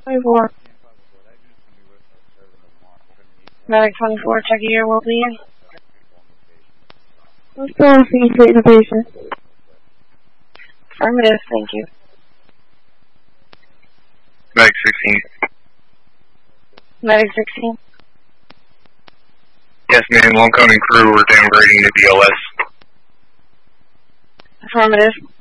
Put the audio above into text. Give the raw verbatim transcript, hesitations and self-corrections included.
twenty-four. Medic twenty-four, checking your well-being. I'm still investigating the patient. Affirmative, thank you. Medic sixteen. Medic sixteen. Yes, ma'am. Long County crew, we're downgrading to B L S. Affirmative.